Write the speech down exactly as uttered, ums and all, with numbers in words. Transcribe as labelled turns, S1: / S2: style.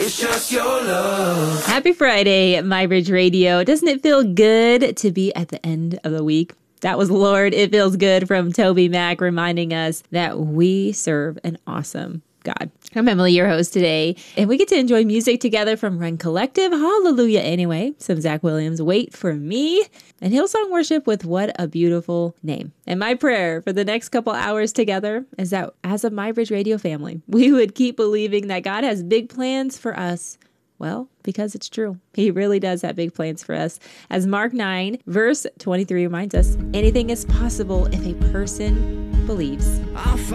S1: It's just your love.
S2: Happy Friday, MyBridge Radio. Doesn't it feel good to be at the end of the week? That was Lord, It Feels Good from Toby Mac, reminding us that we serve an awesome God. I'm Emily, your host today, and we get to enjoy music together from Run Collective, Hallelujah Anyway, some Zach Williams, Wait for Me, and Hillsong Worship with What a Beautiful Name. And my prayer for the next couple hours together is that as a MyBridge Radio family, we would keep believing that God has big plans for us. Well, because it's true. He really does have big plans for us. As Mark nine, verse twenty-three reminds us, anything is possible if a person believes.
S1: I'll